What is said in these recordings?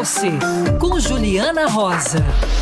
você, com Juliana Rosa.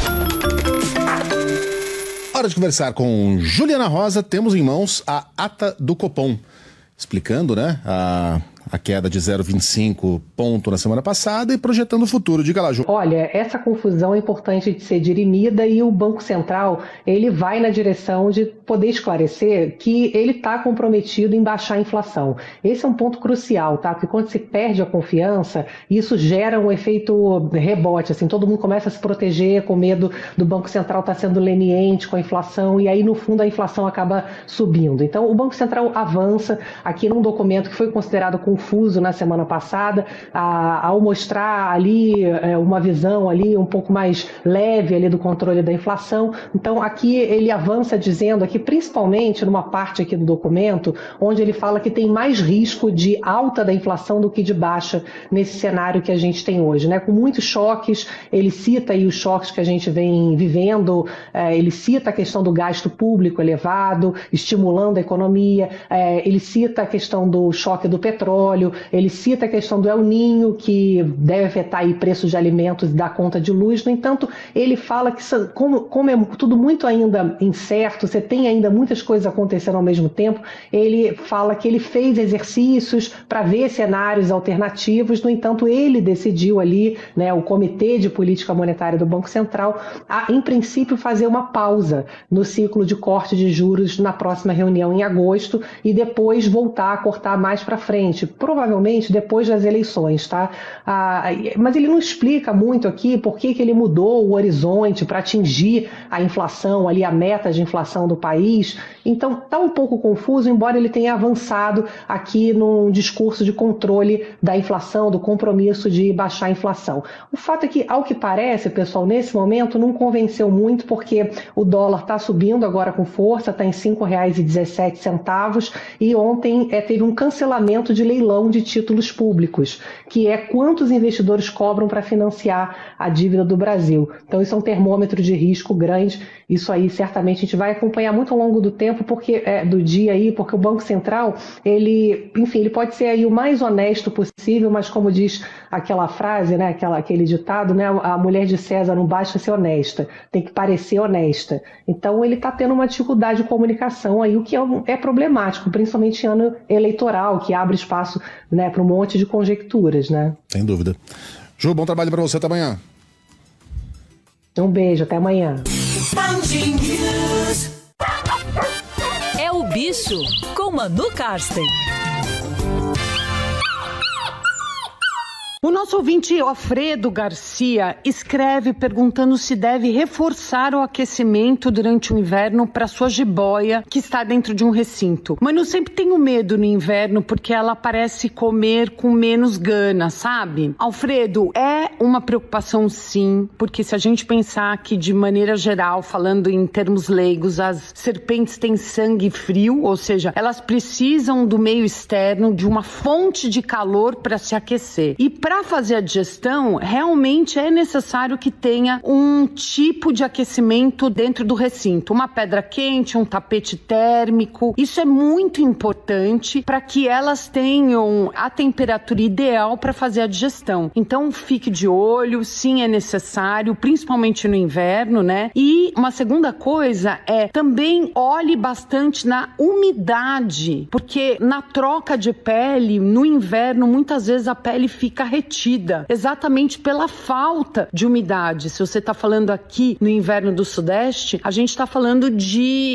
Hora de conversar com Juliana Rosa. Temos em mãos a ata do Copom, explicando, né, a queda de 0,25 ponto na semana passada e projetando o futuro. Diga lá, Ju. Olha, essa confusão é importante de ser dirimida e o Banco Central, ele vai na direção de poder esclarecer que ele está comprometido em baixar a inflação. Esse é um ponto crucial, tá? Porque quando se perde a confiança, isso gera um efeito rebote, assim, todo mundo começa a se proteger com medo do Banco Central estar sendo leniente com a inflação e aí, no fundo, a inflação acaba subindo. Então, o Banco Central avança aqui num documento que foi considerado confuso na semana passada, ao mostrar ali uma visão ali um pouco mais leve ali do controle da inflação. Então aqui ele avança dizendo aqui, principalmente numa parte aqui do documento, onde ele fala que tem mais risco de alta da inflação do que de baixa nesse cenário que a gente tem hoje, né? Com muitos choques, ele cita aí os choques que a gente vem vivendo, ele cita a questão do gasto público elevado, estimulando a economia, ele cita a questão do choque do petróleo, ele cita a questão do El Niño, que deve afetar aí preços de alimentos e dar conta de luz. No entanto, ele fala que como é tudo muito ainda incerto, você tem ainda muitas coisas acontecendo ao mesmo tempo, ele fala que ele fez exercícios para ver cenários alternativos. No entanto, ele decidiu ali, né, o Comitê de Política Monetária do Banco Central, em princípio fazer uma pausa no ciclo de corte de juros na próxima reunião em agosto e depois voltar a cortar mais para frente, provavelmente depois das eleições, tá? Mas ele não explica muito aqui por que ele mudou o horizonte para atingir a inflação, ali a meta de inflação do país. Então está um pouco confuso, embora ele tenha avançado aqui num discurso de controle da inflação, do compromisso de baixar a inflação. O fato é que, ao que parece, pessoal, nesse momento não convenceu muito, porque o dólar está subindo agora com força, está em R$ 5,17, e ontem teve um cancelamento de leilão de títulos públicos, que é quantos investidores cobram para financiar a dívida do Brasil. Então isso é um termômetro de risco grande. Isso aí certamente a gente vai acompanhar muito ao longo do tempo, porque do dia aí, porque o Banco Central, ele pode ser aí o mais honesto possível, mas como diz aquela frase, né, aquele ditado, né, a mulher de César não basta ser honesta, tem que parecer honesta. Então ele está tendo uma dificuldade de comunicação aí, o que é problemático, principalmente em ano eleitoral, que abre espaço, né, para um monte de conjecturas, né? Sem dúvida. Ju, bom trabalho para você, até amanhã. Um beijo, até amanhã. É o Bicho, com Manu Karsten. O nosso ouvinte Alfredo Garcia escreve perguntando se deve reforçar o aquecimento durante o inverno para sua jiboia que está dentro de um recinto. Mas eu sempre tenho medo no inverno porque ela parece comer com menos gana, sabe? Alfredo, é uma preocupação sim, porque se a gente pensar que de maneira geral, falando em termos leigos, as serpentes têm sangue frio, ou seja, elas precisam do meio externo, de uma fonte de calor para se aquecer. E para fazer a digestão, realmente é necessário que tenha um tipo de aquecimento dentro do recinto. Uma pedra quente, um tapete térmico. Isso é muito importante para que elas tenham a temperatura ideal para fazer a digestão. Então, fique de olho, sim, é necessário, principalmente no inverno, né? E uma segunda coisa é também olhe bastante na umidade, porque na troca de pele, no inverno, muitas vezes a pele fica retida, exatamente pela falta de umidade. Se você está falando aqui no inverno do Sudeste, a gente está falando de